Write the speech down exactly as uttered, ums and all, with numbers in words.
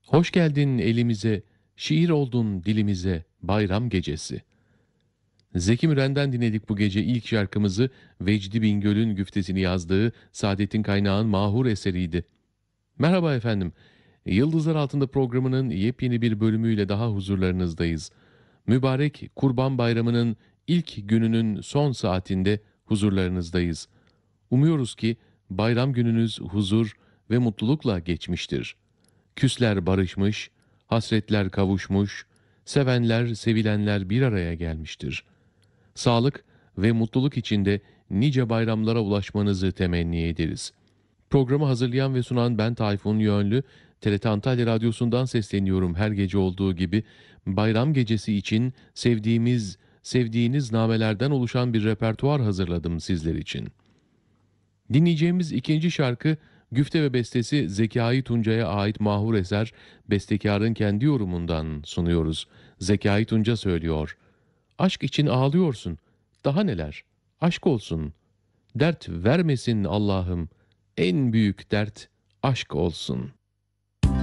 Hoş geldin elimize, şiir oldun dilimize, bayram gecesi. Zeki Müren'den dinledik bu gece ilk şarkımızı. Vecdi Bingöl'ün güftesini yazdığı Saadettin Kaynağ'ın mahur eseriydi. Merhaba efendim. Yıldızlar Altında programının yepyeni bir bölümüyle daha huzurlarınızdayız. Mübarek Kurban Bayramı'nın ilk gününün son saatinde huzurlarınızdayız. Umuyoruz ki bayram gününüz huzur ve mutlulukla geçmiştir. Küsler barışmış, hasretler kavuşmuş, sevenler, sevilenler bir araya gelmiştir. Sağlık ve mutluluk içinde nice bayramlara ulaşmanızı temenni ederiz. Programı hazırlayan ve sunan ben Tayfun Yönlü, T R T Antalya Radyosu'ndan sesleniyorum her gece olduğu gibi. Bayram gecesi için sevdiğimiz, sevdiğiniz namelerden oluşan bir repertuar hazırladım sizler için. Dinleyeceğimiz ikinci şarkı güfte ve bestesi Zekai Tunca'ya ait mahur eser, bestekarın kendi yorumundan sunuyoruz. Zekai Tunca söylüyor. Aşk için ağlıyorsun. Daha neler? Aşk olsun. Dert vermesin Allah'ım. En büyük dert aşk olsun.''